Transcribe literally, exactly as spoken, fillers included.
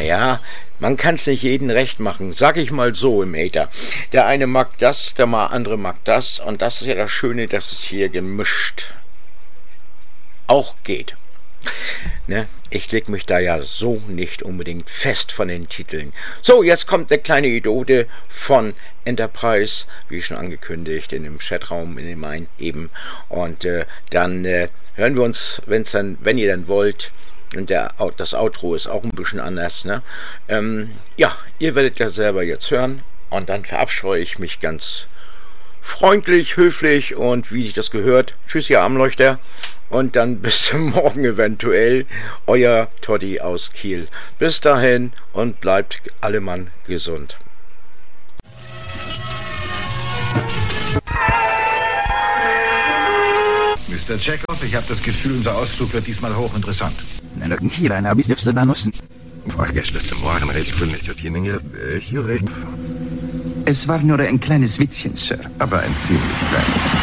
Naja, man kann's nicht jedem recht machen, sag ich mal so im Äther. Der eine mag das, der mal andere mag das, und das ist ja das Schöne, dass es hier gemischt auch geht. Ne? Ich leg mich da ja so nicht unbedingt fest von den Titeln. So, jetzt kommt eine kleine Idode von Enterprise, wie schon angekündigt, in dem Chatraum, in dem einen eben. Und äh, dann äh, hören wir uns, wenn's dann, wenn ihr dann wollt. Und der, das Outro ist auch ein bisschen anders. Ne? Ähm, ja, ihr werdet ja selber jetzt hören. Und dann verabscheue ich mich ganz freundlich, höflich und wie sich das gehört. Tschüss, ihr Armleuchter. Und dann bis morgen eventuell. Euer Toddy aus Kiel. Bis dahin und bleibt alle Mann gesund. Mister Chekhov, ich habe das Gefühl, unser Ausflug wird diesmal hochinteressant. Es war nur ein kleines Witzchen, Sir. Aber ein ziemlich kleines.